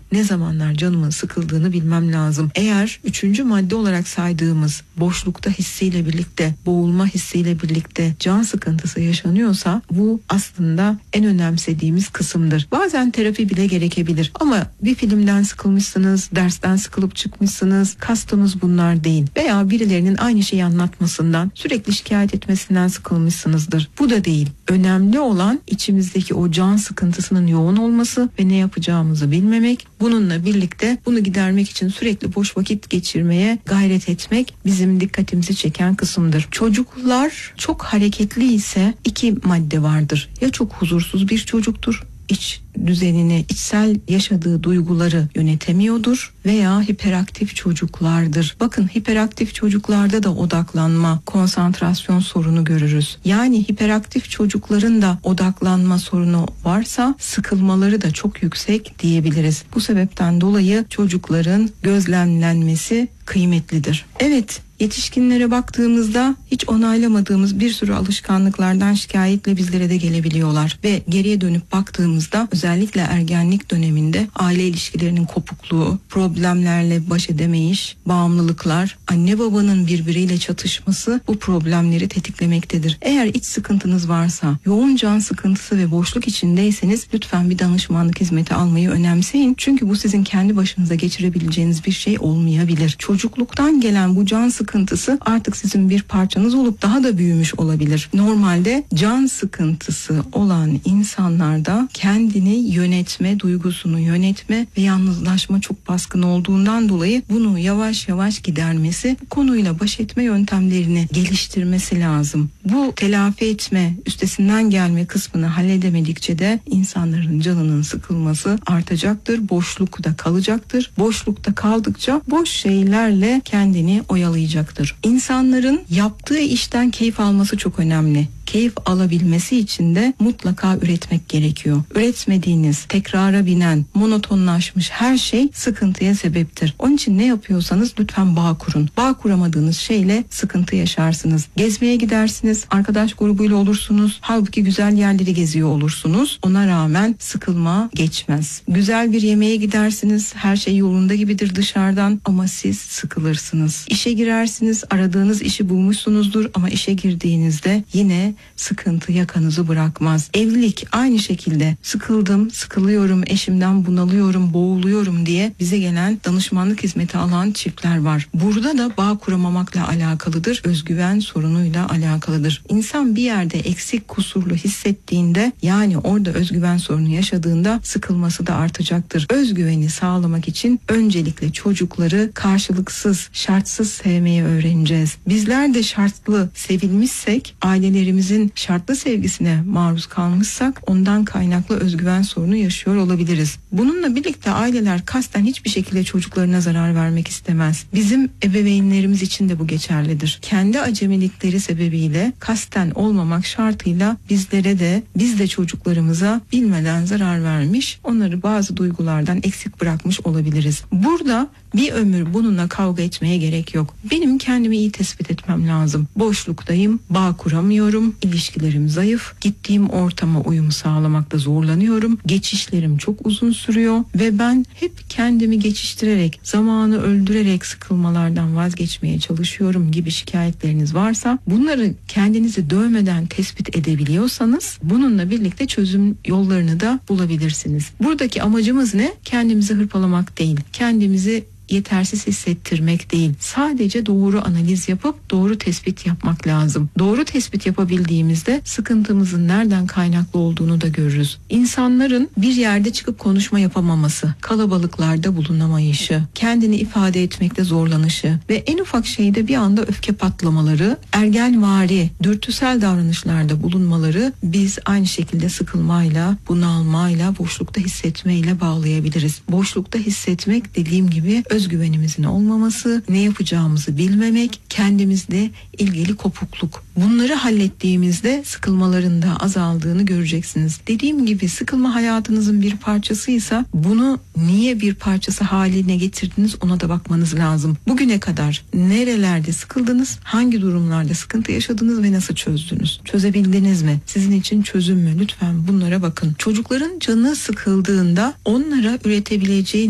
ne zamanlar canımın sıkıldığını bilmem lazım. Eğer 3. madde olarak saydığımız boşlukta hissiyle birlikte, boğulma hissiyle birlikte can sıkıntısı yaşanıyorsa bu aslında en önemsediğimiz kısımdır. Bazen terapi bile gerekebilir ama bir filmden sıkılmışsınız, dersten sıkılıp çıkmışsınız, kastımız bunlar değil. Veya birilerinin aynı şeyi anlatmasından, sürekli şikayet etmesinden sıkılmışsınızdır. Bu da değil. Önemli olan içimizdeki o can sıkıntısının yoğun olması ve ne yapacağımızı bilmemek. Bununla birlikte bunu gidermek için sürekli boş vakit geçirmeye gayret etmek bizim dikkatimizi çeken kısımdır. Çocuklar çok hareketli ise 2 madde vardır. Ya çok huzursuz bir çocuktur, iç düzenini, içsel yaşadığı duyguları yönetemiyordur veya hiperaktif çocuklardır. Bakın, hiperaktif çocuklarda da odaklanma, konsantrasyon sorunu görürüz. Yani hiperaktif çocukların da odaklanma sorunu varsa sıkılmaları da çok yüksek diyebiliriz. Bu sebepten dolayı çocukların gözlemlenmesi kıymetlidir. Evet, yetişkinlere baktığımızda hiç onaylamadığımız bir sürü alışkanlıklardan şikayetle bizlere de gelebiliyorlar ve geriye dönüp baktığımızda özellikle ergenlik döneminde aile ilişkilerinin kopukluğu, problemlerle baş edemeyiş, bağımlılıklar, anne babanın birbiriyle çatışması bu problemleri tetiklemektedir. Eğer iç sıkıntınız varsa, yoğun can sıkıntısı ve boşluk içindeyseniz lütfen bir danışmanlık hizmeti almayı önemseyin. Çünkü bu sizin kendi başınıza geçirebileceğiniz bir şey olmayabilir. Çocukluktan gelen bu can sıkıntısı artık sizin bir parçanız olup daha da büyümüş olabilir. Normalde can sıkıntısı olan insanlarda kendini yönetme, duygusunu yönetme ve yalnızlaşma çok baskın olduğundan dolayı bunu yavaş yavaş gidermesi, bu konuyla baş etme yöntemlerini geliştirmesi lazım. Bu telafi etme, üstesinden gelme kısmını halledemedikçe de insanların canının sıkılması artacaktır, boşlukta kalacaktır. Boşlukta kaldıkça boş şeylerle kendini oyalayacaktır. İnsanların yaptığı işten keyif alması çok önemli. Keyif alabilmesi için de mutlaka üretmek gerekiyor. Üretmediğiniz, tekrara binen, monotonlaşmış her şey sıkıntıya sebeptir. Onun için ne yapıyorsanız lütfen bağ kurun. Bağ kuramadığınız şeyle sıkıntı yaşarsınız. Gezmeye gidersiniz, arkadaş grubuyla olursunuz. Halbuki güzel yerleri geziyor olursunuz. Ona rağmen sıkılma geçmez. Güzel bir yemeğe gidersiniz, her şey yolunda gibidir dışarıdan ama siz sıkılırsınız. İşe girersiniz, aradığınız işi bulmuşsunuzdur ama işe girdiğinizde yine sıkıntı yakanızı bırakmaz. Evlilik aynı şekilde. Sıkıldım, sıkılıyorum, eşimden bunalıyorum, boğuluyorum diye bize gelen danışmanlık hizmeti alan çiftler var. Burada da bağ kuramamakla alakalıdır, özgüven sorunuyla alakalıdır. İnsan bir yerde eksik, kusurlu hissettiğinde, yani orada özgüven sorunu yaşadığında sıkılması da artacaktır. Özgüveni sağlamak için öncelikle çocukları karşılıksız, şartsız sevmeyi öğreneceğiz. Bizler de şartlı sevilmişsek, ailelerimizin şartlı sevgisine maruz kalmışsak ondan kaynaklı özgüven sorunu yaşıyor olabiliriz. Bununla birlikte aileler kasten hiçbir şekilde çocuklarına zarar vermek istemez. Bizim ebeveynlerimiz için de bu geçerlidir. Kendi acemilikleri sebebiyle kasten olmamak şartıyla bizlere de, biz de çocuklarımıza bilmeden zarar vermiş, onları bazı duygulardan eksik bırakmış olabiliriz. Burada bir ömür bununla kavga etmeye gerek yok. Benim kendimi iyi tespit etmem lazım. Boşluktayım, bağ kuramıyorum, ilişkilerim zayıf, gittiğim ortama uyum sağlamakta zorlanıyorum, geçişlerim çok uzun sürüyor ve ben hep kendimi geçiştirerek, zamanı öldürerek sıkılmalardan vazgeçmeye çalışıyorum gibi şikayetleriniz varsa, bunları kendinizi dövmeden tespit edebiliyorsanız bununla birlikte çözüm yollarını da bulabilirsiniz. Buradaki amacımız ne? Kendimizi hırpalamak değil, kendimizi yetersiz hissettirmek değil. Sadece doğru analiz yapıp doğru tespit yapmak lazım. Doğru tespit yapabildiğimizde sıkıntımızın nereden kaynaklı olduğunu da görürüz. İnsanların bir yerde çıkıp konuşma yapamaması, kalabalıklarda bulunamayışı, kendini ifade etmekte zorlanışı ve en ufak şeyde bir anda öfke patlamaları, ergenvari, dürtüsel davranışlarda bulunmaları biz aynı şekilde sıkılmayla, bunalmayla, boşlukta hissetmeyle bağlayabiliriz. Boşlukta hissetmek, dediğim gibi, özgüvenimizin olmaması, ne yapacağımızı bilmemek, kendimizle ilgili kopukluk. Bunları hallettiğimizde sıkılmaların da azaldığını göreceksiniz. Dediğim gibi sıkılma hayatınızın bir parçasıysa bunu niye bir parçası haline getirdiniz, ona da bakmanız lazım. Bugüne kadar nerelerde sıkıldınız, hangi durumlarda sıkıntı yaşadınız ve nasıl çözdünüz? Çözebildiniz mi? Sizin için çözüm mü? Lütfen bunlara bakın. Çocukların canı sıkıldığında onlara üretebileceği